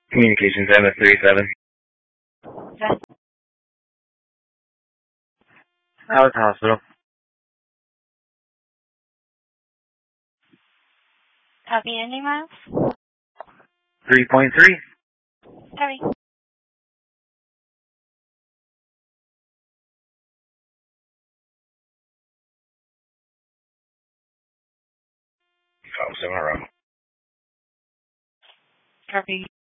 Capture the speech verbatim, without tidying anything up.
Communications M S thirty-seven. Yes. How was the hospital? Copy ending miles? three point three. Copy. Oh, seven around. Copy.